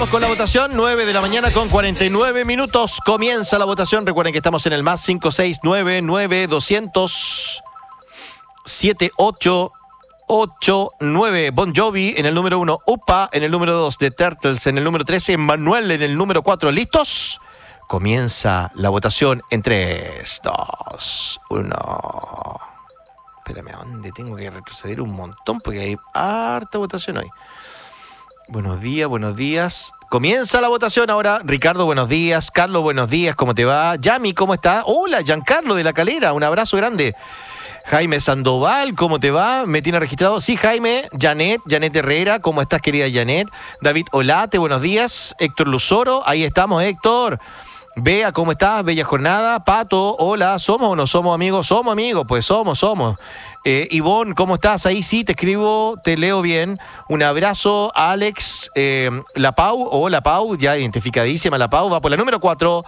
Vamos con la votación, 9 de la mañana con 49 minutos. Comienza la votación. Recuerden que estamos en el más 56992007889. Bon Jovi en el número 1, Upa en el número 2, The Turtles en el número 13, Manuel en el número 4. ¿Listos? Comienza la votación en 3, 2, 1. Espérame, ¿a dónde tengo que retroceder un montón? Porque hay harta votación hoy. Buenos días, buenos días. Comienza la votación ahora. Ricardo, buenos días. Carlos, buenos días. ¿Cómo te va? Yami, ¿cómo está? Hola, Giancarlo de La Calera. Un abrazo grande. Jaime Sandoval, ¿cómo te va? ¿Me tiene registrado? Sí, Jaime. Janet Herrera, ¿cómo estás, querida Janet? David Olate, buenos días. Héctor Luzoro, ahí estamos, Héctor. Bea, ¿cómo estás? Bella jornada. Pato, hola, ¿somos o no somos amigos? Somos amigos, pues somos. Ivonne, ¿cómo estás? Ahí sí, te escribo, te leo bien. Un abrazo, Alex. La Pau, hola Pau, ya identificadísima la Pau, va por la número 4.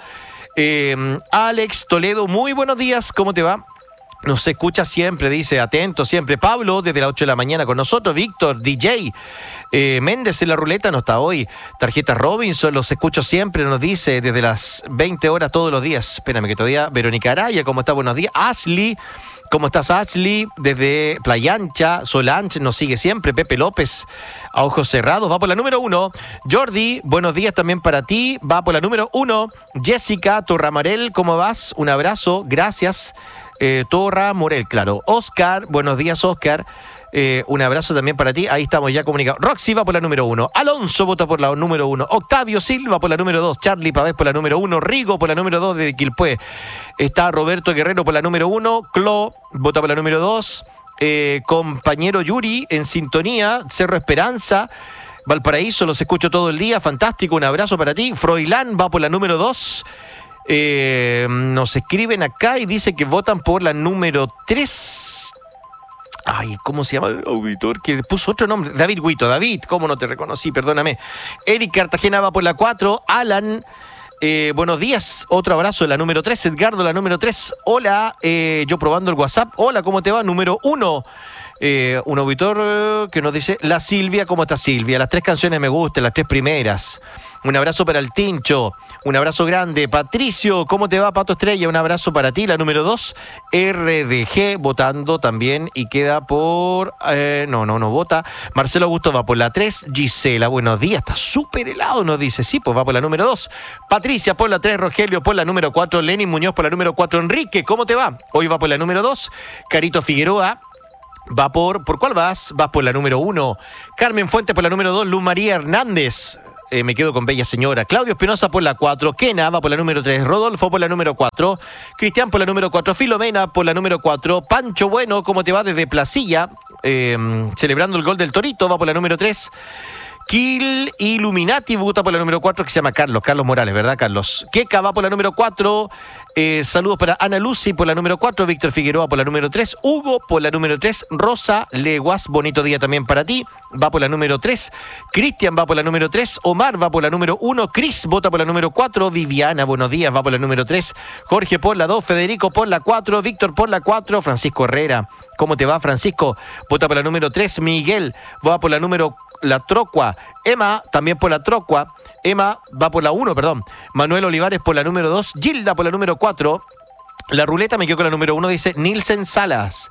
Alex Toledo, muy buenos días, ¿cómo te va? Nos escucha siempre, dice, atento siempre. Pablo, desde las 8 de la mañana con nosotros. Víctor, DJ. Méndez en la ruleta no está hoy. Tarjeta Robinson, los escucho siempre, nos dice, desde las 20 horas todos los días. Espérame que todavía. Verónica Araya, ¿cómo está? Buenos días. Ashley, ¿cómo estás, Ashley? Desde Playa Ancha. Solange nos sigue siempre. Pepe López, a ojos cerrados, va por la número 1. Jordi, buenos días también para ti, va por la número 1. Jessica Torramarel, ¿cómo vas? Un abrazo, gracias. Torra Morel, claro. Oscar, buenos días, Oscar. Un abrazo también para ti. Ahí estamos ya comunicados. Roxy va por la número 1. Alonso vota por la número 1. Octavio Silva por la número 2. Charlie Pavés por la número 1. Rigo por la número 2 de Quilpué. Está Roberto Guerrero por la número 1. Clo vota por la número 2. Compañero Yuri en sintonía. Cerro Esperanza. Valparaíso, los escucho todo el día. Fantástico, un abrazo para ti. Froilán va por la número 2. Nos escriben acá y dice que votan por la número 3. Ay, ¿cómo se llama el auditor que puso otro nombre? David Huito. David, ¿cómo no te reconocí? Perdóname. Eric Cartagena va por la 4. Alan, buenos días. Otro abrazo, la número 3. Edgardo, la número 3. Hola, yo probando el WhatsApp. Hola, ¿cómo te va? Número 1. Un auditor que nos dice, la Silvia, ¿cómo está Silvia? Las 3 canciones me gustan, las 3 primeras. Un abrazo para el Tincho, un abrazo grande. Patricio, ¿cómo te va, Pato Estrella? Un abrazo para ti, la número 2. RDG votando también y queda por... no vota. Marcelo Augusto va por la 3. Gisela, buenos días, está súper helado, nos dice. Sí, pues va por la número 2. Patricia por la 3, Rogelio por la número 4, Lenin Muñoz por la número 4. Enrique, ¿cómo te va? Hoy va por la número 2. Carito Figueroa. Va ¿por cuál vas? Vas por la número 1. Carmen Fuentes por la número 2. Luz María Hernández. Me quedo con Bella Señora. Claudio Espinosa por la 4. Kena va por la número 3. Rodolfo por la número 4. Cristian por la número 4. Filomena por la número 4. Pancho Bueno, ¿cómo te va? Desde Placilla. Celebrando el gol del Torito, va por la número 3. Kill Illuminati vota por la número 4, que se llama Carlos Morales, ¿verdad, Carlos? Keka va por la número 4. Saludos para Ana Lucy por la número 4. Víctor Figueroa por la número 3. Hugo por la número 3. Rosa Leguas, bonito día también para ti. Va por la número 3. Cristian va por la número 3. Omar va por la número 1. Cris vota por la número 4. Viviana, buenos días, va por la número 3. Jorge por la 2. Federico por la 4. Víctor por la 4. Francisco Herrera, ¿cómo te va, Francisco? Vota por la número 3. Miguel va por la número la Trocua. Emma también por la Trocua. Emma va por la 1, perdón. Manuel Olivares por la número 2. Gilda por la número 4. La ruleta me quedo con la número 1, dice Nilsen Salas.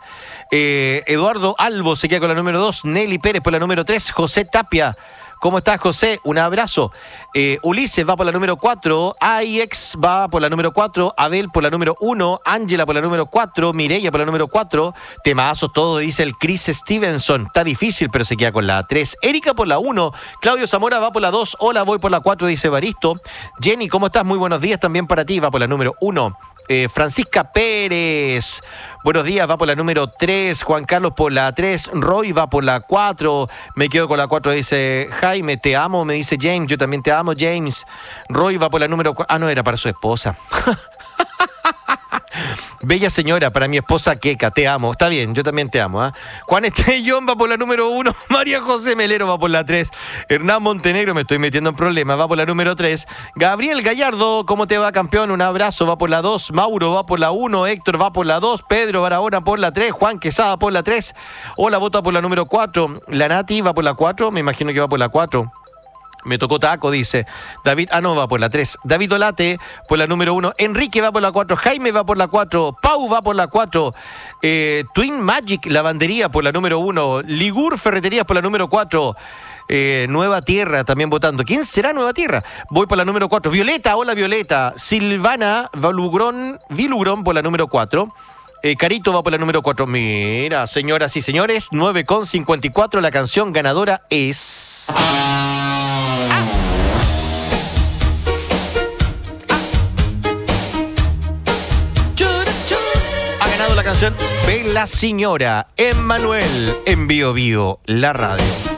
Eduardo Albo se queda con la número 2. Nelly Pérez por la número 3. José Tapia. ¿Cómo estás, José? Un abrazo. Ulises va por la número 4. AIX va por la número 4. Abel por la número 1. Ángela por la número 4. Mireia por la número 4. Temazos todo, dice el Chris Stevenson. Está difícil, pero se queda con la 3. Erika por la 1. Claudio Zamora va por la 2. Hola, voy por la 4, dice Baristo. Jenny, ¿cómo estás? Muy buenos días también para ti. Va por la número 1. Francisca Pérez, buenos días, va por la número 3. Juan Carlos por la 3. Roy va por la 4. Me quedo con la 4, dice Jaime. Te amo, me dice James. Yo también te amo, James. Roy va por la número 4. Ah, no, era para su esposa. Bella Señora, para mi esposa Keka, te amo. Está bien, yo también te amo. Juan Estellón va por la número 1. María José Melero va por la 3. Hernán Montenegro, me estoy metiendo en problemas, va por la número 3. Gabriel Gallardo, ¿cómo te va, campeón? Un abrazo, va por la 2. Mauro va por la 1. Héctor va por la 2. Pedro Barahona por la 3. Juan Quesada por la 3. Hola, vota por la número 4. La Nati va por la 4. Me imagino que va por la 4. Me tocó taco, dice David. No, va por la 3. David Olate por la número 1. Enrique va por la 4. Jaime va por la 4. Pau va por la 4. Twin Magic Lavandería por la número 1. Ligur Ferreterías por la número 4. Nueva Tierra también votando. ¿Quién será Nueva Tierra? Voy por la número 4. Violeta, hola Violeta. Silvana Vilugrón por la número 4. Carito va por la número 4. Mira, señoras y señores, 9:54. La canción ganadora es... Ha ganado la canción Bella Señora, Emmanuel, en Bio Bio, la radio.